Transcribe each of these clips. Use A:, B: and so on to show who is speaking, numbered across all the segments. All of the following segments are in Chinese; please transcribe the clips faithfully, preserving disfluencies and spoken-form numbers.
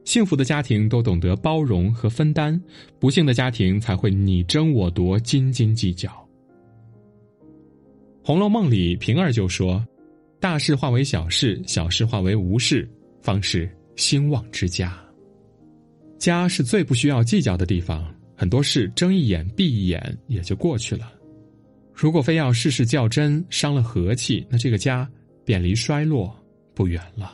A: 幸福的家庭都懂得包容和分担，不幸的家庭才会你争我夺，斤斤计较。《红楼梦》里平儿就说，大事化为小事，小事化为无事，方是兴旺之家。家是最不需要计较的地方，很多事睁一眼闭一眼也就过去了。如果非要事事较真，伤了和气，那这个家便离衰落不远了。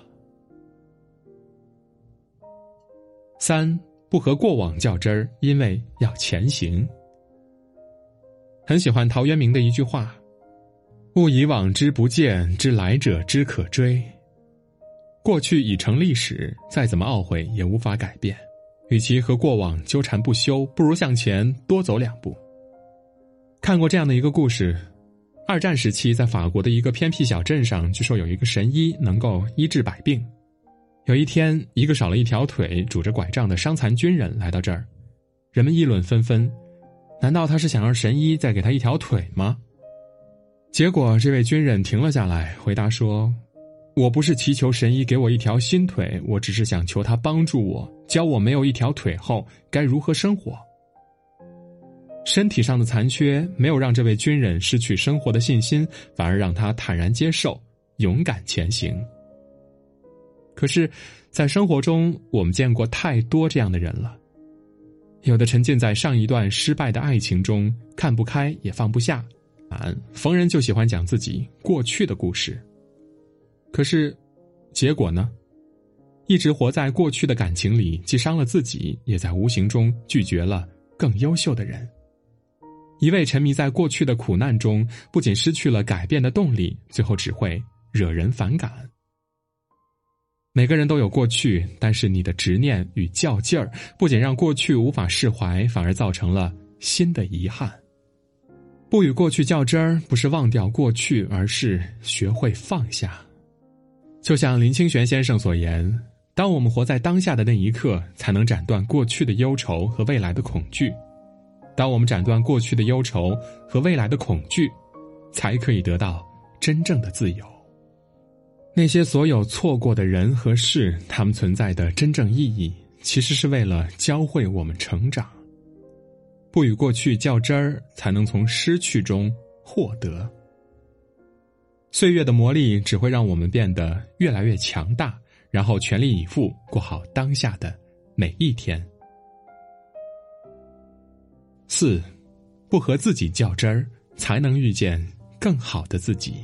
A: 三，不和过往较真儿，因为要前行。很喜欢陶渊明的一句话，勿以往之不谏，知来者之可追。过去已成历史，再怎么懊悔也无法改变，与其和过往纠缠不休，不如向前多走两步。看过这样的一个故事，二战时期在法国的一个偏僻小镇上，据说有一个神医能够医治百病。有一天，一个少了一条腿拄着拐杖的伤残军人来到这儿，人们议论纷纷，难道他是想让神医再给他一条腿吗？结果这位军人停了下来，回答说，我不是祈求神医给我一条新腿，我只是想求他帮助我，教我没有一条腿后该如何生活。身体上的残缺没有让这位军人失去生活的信心，反而让他坦然接受，勇敢前行。可是在生活中，我们见过太多这样的人了，有的沉浸在上一段失败的爱情中，看不开也放不下，逢人就喜欢讲自己过去的故事。可是结果呢？一直活在过去的感情里，既伤了自己，也在无形中拒绝了更优秀的人。一味沉迷在过去的苦难中，不仅失去了改变的动力，最后只会惹人反感。每个人都有过去，但是你的执念与较劲儿，不仅让过去无法释怀，反而造成了新的遗憾。不与过去较真儿，不是忘掉过去，而是学会放下。就像林清玄先生所言，当我们活在当下的那一刻，才能斩断过去的忧愁和未来的恐惧。当我们斩断过去的忧愁和未来的恐惧，才可以得到真正的自由。那些所有错过的人和事，他们存在的真正意义，其实是为了教会我们成长。不与过去较真儿，才能从失去中获得。岁月的磨砺只会让我们变得越来越强大，然后全力以赴过好当下的每一天。四，不和自己较真儿，才能遇见更好的自己。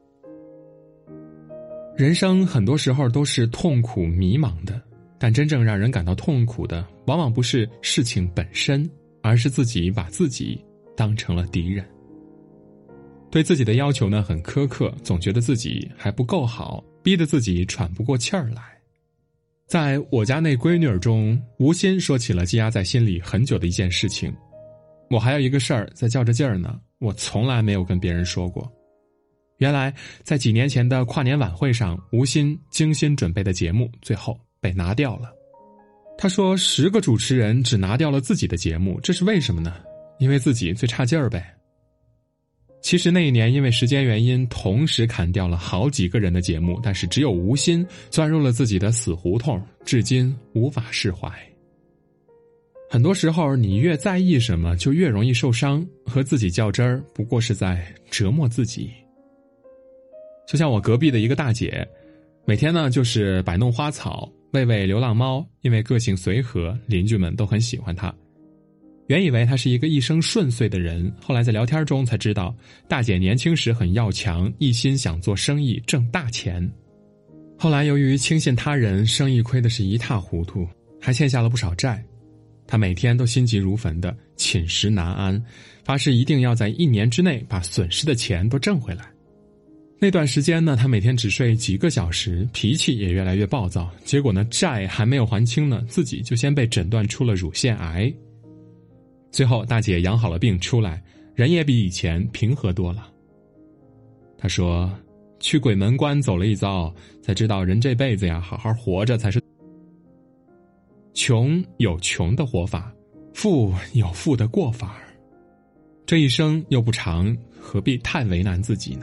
A: 人生很多时候都是痛苦迷茫的，但真正让人感到痛苦的，往往不是事情本身，而是自己把自己当成了敌人。对自己的要求呢很苛刻，总觉得自己还不够好，逼得自己喘不过气儿来。在我家那闺女儿中，吴昕说起了积压在心里很久的一件事情。我还有一个事儿在较着劲儿呢，我从来没有跟别人说过。原来在几年前的跨年晚会上，吴昕精心准备的节目最后被拿掉了。他说十个主持人只拿掉了自己的节目，这是为什么呢？因为自己最差劲儿呗。其实那一年因为时间原因，同时砍掉了好几个人的节目，但是只有吴昕钻入了自己的死胡同，至今无法释怀。很多时候你越在意什么，就越容易受伤，和自己较真儿不过是在折磨自己。就像我隔壁的一个大姐，每天呢就是摆弄花草，喂喂流浪猫，因为个性随和，邻居们都很喜欢她。原以为她是一个一生顺遂的人，后来在聊天中才知道，大姐年轻时很要强，一心想做生意挣大钱。后来由于轻信他人，生意亏的是一塌糊涂，还欠下了不少债。她每天都心急如焚的寝食难安，发誓一定要在一年之内把损失的钱都挣回来。那段时间呢，她每天只睡几个小时，脾气也越来越暴躁。结果呢，债还没有还清呢，自己就先被诊断出了乳腺癌。最后大姐养好了病出来，人也比以前平和多了。她说，去鬼门关走了一遭，才知道人这辈子呀，好好活着才是。穷有穷的活法，富有富的过法，这一生又不长，何必太为难自己呢？